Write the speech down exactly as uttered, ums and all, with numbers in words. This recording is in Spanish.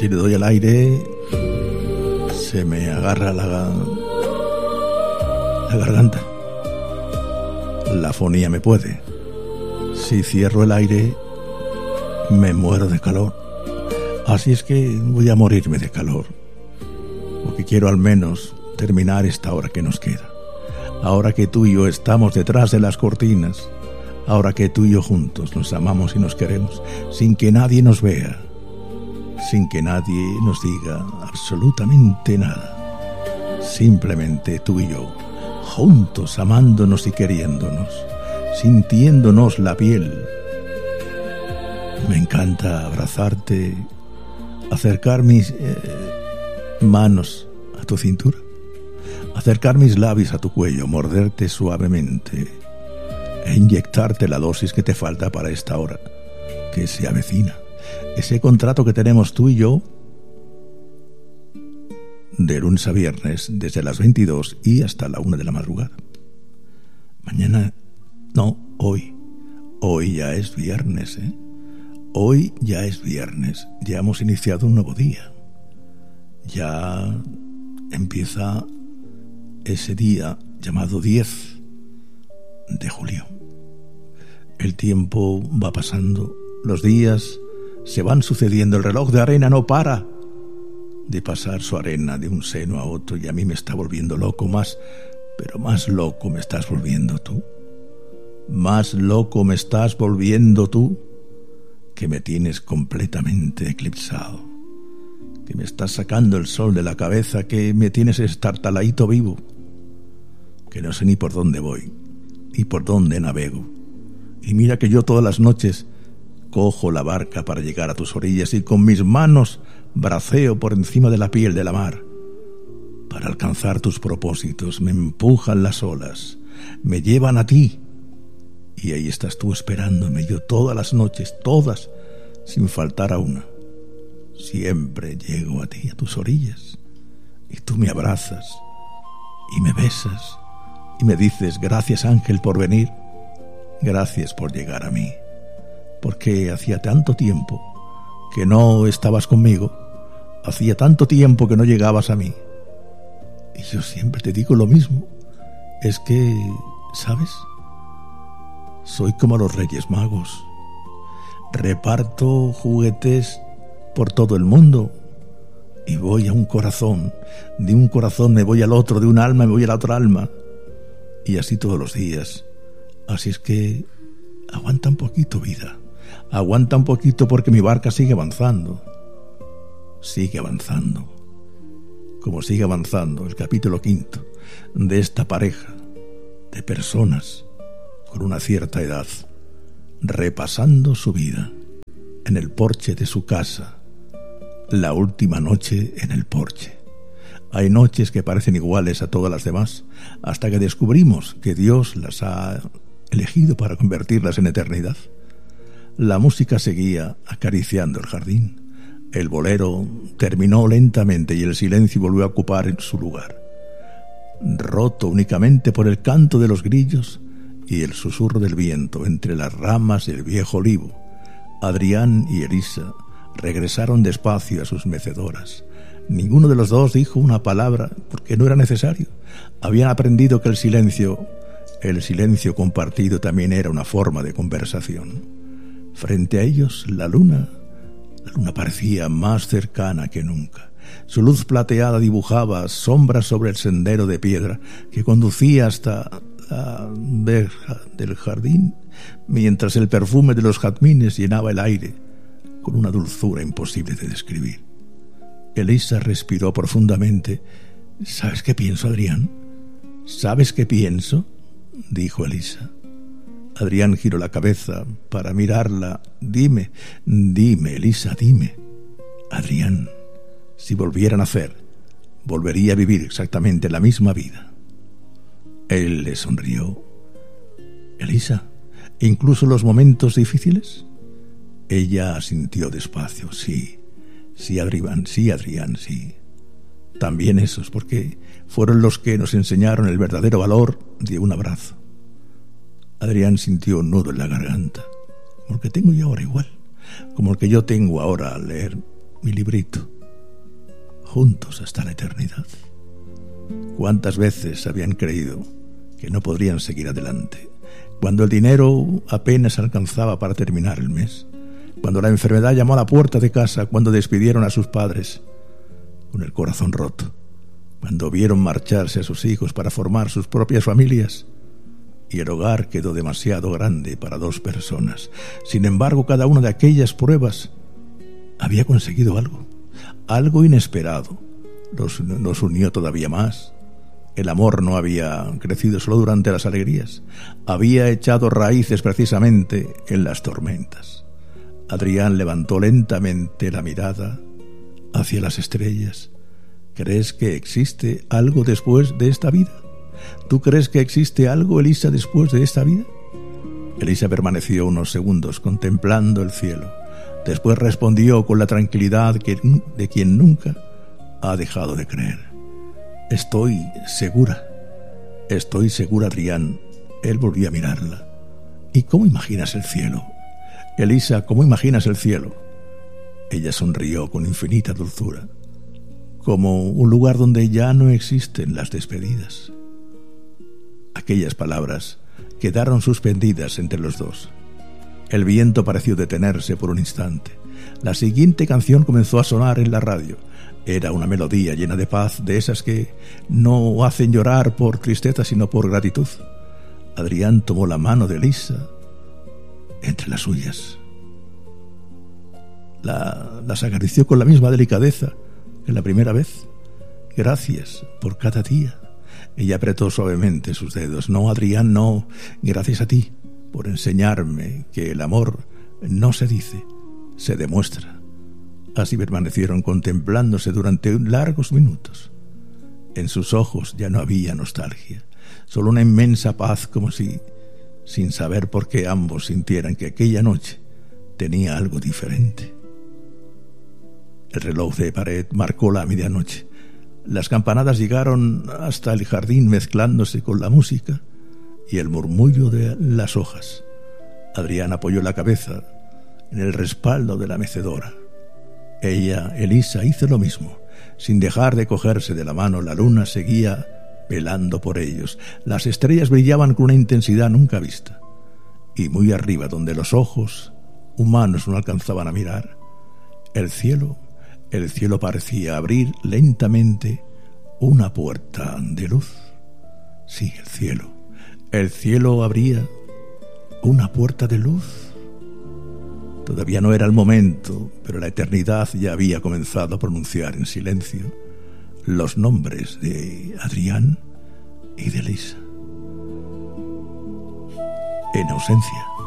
Si le doy al aire, se me agarra la, la garganta. La fonía me puede. Si cierro el aire, me muero de calor. Así es que voy a morirme de calor, porque quiero al menos terminar esta hora que nos queda. Ahora que tú y yo estamos detrás de las cortinas, ahora que tú y yo juntos nos amamos y nos queremos, sin que nadie nos vea, sin que nadie nos diga absolutamente nada, simplemente tú y yo, juntos amándonos y queriéndonos, sintiéndonos la piel. Me encanta abrazarte, acercar mis eh, manos a tu cintura, acercar mis labios a tu cuello, morderte suavemente e inyectarte la dosis que te falta para esta hora que se avecina. Ese contrato que tenemos tú y yo de lunes a viernes desde las veintidós y hasta la una de la madrugada. Mañana, no, hoy, hoy ya es viernes, ¿eh? Hoy ya es viernes, ya hemos iniciado un nuevo día. Ya empieza ese día llamado diez de julio. El tiempo va pasando, los días se van sucediendo, el reloj de arena no para de pasar su arena de un seno a otro y a mí me está volviendo loco más, pero más loco me estás volviendo tú. Más loco me estás volviendo tú, que me tienes completamente eclipsado, que me estás sacando el sol de la cabeza, que me tienes estartaladito vivo, que no sé ni por dónde voy, ni por dónde navego. Y mira que yo todas las noches cojo la barca para llegar a tus orillas y con mis manos braceo por encima de la piel de la mar para alcanzar tus propósitos. Me empujan las olas, me llevan a ti. Y ahí estás tú esperándome, yo todas las noches, todas, sin faltar a una. Siempre llego a ti, a tus orillas, y tú me abrazas, y me besas, y me dices, gracias ángel por venir, gracias por llegar a mí, porque hacía tanto tiempo que no estabas conmigo, hacía tanto tiempo que no llegabas a mí. Y yo siempre te digo lo mismo, es que, ¿sabes?, soy como los Reyes Magos. Reparto juguetes por todo el mundo y voy a un corazón. De un corazón me voy al otro, de un alma me voy a la otra alma. Y así todos los días. Así es que aguanta un poquito, vida. Aguanta un poquito porque mi barca sigue avanzando. Sigue avanzando. Como sigue avanzando el capítulo quinto de esta pareja de personas con una cierta edad, repasando su vida en el porche de su casa, la última noche en el porche. Hay noches que parecen iguales a todas las demás, hasta que descubrimos que Dios las ha elegido para convertirlas en eternidad. La música seguía acariciando el jardín, el bolero terminó lentamente y el silencio volvió a ocupar su lugar, roto únicamente por el canto de los grillos y el susurro del viento entre las ramas del viejo olivo. Adrián y Elisa regresaron despacio a sus mecedoras. Ninguno de los dos dijo una palabra porque no era necesario. Habían aprendido que el silencio, el silencio compartido también era una forma de conversación. Frente a ellos, la luna, la luna parecía más cercana que nunca. Su luz plateada dibujaba sombras sobre el sendero de piedra que conducía hasta la verja del jardín, mientras el perfume de los jazmines llenaba el aire con una dulzura imposible de describir. Elisa respiró profundamente. ¿Sabes qué pienso, Adrián? ¿Sabes qué pienso?, dijo Elisa. Adrián giró la cabeza para mirarla. Dime, dime, Elisa, dime. Adrián, si volviera a nacer, volvería a vivir exactamente la misma vida. Él le sonrió. Elisa, ¿incluso los momentos difíciles? Ella asintió despacio. Sí, sí, Adrián, sí, Adrián, sí. También esos, porque fueron los que nos enseñaron el verdadero valor de un abrazo. Adrián sintió un nudo en la garganta, como el que tengo yo ahora igual, como el que yo tengo ahora al leer mi librito. juntos hasta la eternidad. ¿Cuántas veces habían creído que no podrían seguir adelante? Cuando el dinero apenas alcanzaba para terminar el mes, cuando la enfermedad llamó a la puerta de casa, cuando despidieron a sus padres con el corazón roto, cuando vieron marcharse a sus hijos para formar sus propias familias y el hogar quedó demasiado grande para dos personas. Sin embargo, cada una de aquellas pruebas había conseguido algo, algo inesperado. Los, los unió todavía más. El amor no había crecido solo durante las alegrías, había echado raíces precisamente en las tormentas. Adrián levantó lentamente la mirada hacia las estrellas. ¿Crees que existe algo después de esta vida? ¿Tú crees que existe algo, Elisa, después de esta vida? Elisa permaneció unos segundos contemplando el cielo. Después respondió con la tranquilidad de quien nunca ha dejado de creer. Estoy segura, estoy segura, Adrián. Él volvió a mirarla. ¿Y cómo imaginas el cielo? Elisa, ¿cómo imaginas el cielo? Ella sonrió con infinita dulzura, como un lugar donde ya no existen las despedidas. Aquellas palabras quedaron suspendidas entre los dos. El viento pareció detenerse por un instante. La siguiente canción comenzó a sonar en la radio. Era una melodía llena de paz, de esas que no hacen llorar por tristeza, sino por gratitud. Adrián tomó la mano de Elisa entre las suyas. La, las acarició con la misma delicadeza que la primera vez. Gracias por cada día. Ella apretó suavemente sus dedos. No, Adrián, no. Gracias a ti por enseñarme que el amor no se dice, se demuestra. Así permanecieron contemplándose durante largos minutos. En sus ojos ya no había nostalgia, solo una inmensa paz, como si, sin saber por qué, ambos sintieran que aquella noche tenía algo diferente. El reloj de pared marcó la medianoche. Las campanadas llegaron hasta el jardín mezclándose con la música y el murmullo de las hojas. Adrián apoyó la cabeza en el respaldo de la mecedora. Ella, Elisa, hizo lo mismo. Sin dejar de cogerse de la mano, la luna seguía velando por ellos. Las estrellas brillaban con una intensidad nunca vista. Y muy arriba, donde los ojos humanos no alcanzaban a mirar, el cielo, el cielo parecía abrir lentamente una puerta de luz. Sí, el cielo. El cielo abría una puerta de luz. Todavía no era el momento, pero la eternidad ya había comenzado a pronunciar en silencio los nombres de Adrián y de Elisa. En ausencia